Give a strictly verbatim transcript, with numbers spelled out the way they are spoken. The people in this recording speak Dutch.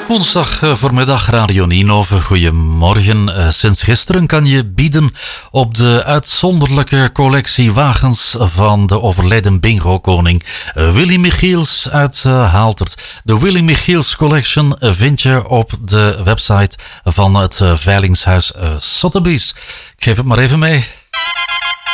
Woensdag uh, voormiddag Radio Nienhoven. Goedemorgen. Uh, sinds gisteren kan je bieden op de uitzonderlijke collectie wagens van de overleden bingo-koning uh, Willy Michiels uit uh, Haaltert. De Willy Michiels Collection uh, vind je op de website van het uh, veilingshuis uh, Sotheby's. Ik geef het maar even mee.